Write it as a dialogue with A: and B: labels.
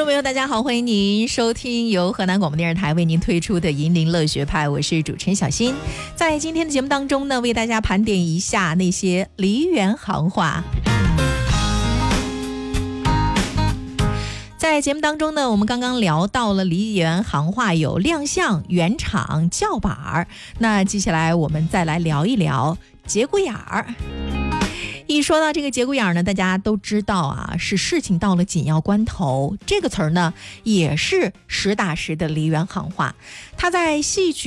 A: 众朋友大家好，欢迎您收听由河南广播电视台为您推出的银铃乐学派，我是主持人小新。在今天的节目当中呢，为大家盘点一下那些梨园行话。在节目当中呢，我们刚刚聊到了梨园行话有亮相、圆场、叫板儿，那接下来我们再来聊一聊节骨眼儿。一说到这个节骨眼呢，大家都知道啊，是事情到了紧要关头。这个词儿呢，也是实打实的梨园行话。它在戏曲